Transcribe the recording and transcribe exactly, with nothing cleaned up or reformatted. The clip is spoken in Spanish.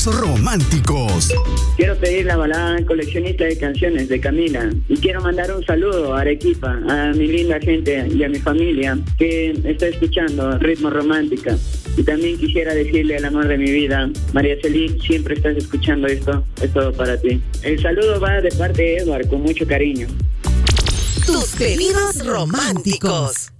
románticos. Quiero pedir la balada coleccionista de canciones de Camila. Y quiero mandar un saludo a Arequipa, a mi linda gente y a mi familia que está escuchando Ritmo Romántica. Y también quisiera decirle al amor de mi vida, María Celí, siempre estás escuchando esto, es todo para ti. El saludo va de parte de Edward, con mucho cariño. Tus pedidos románticos.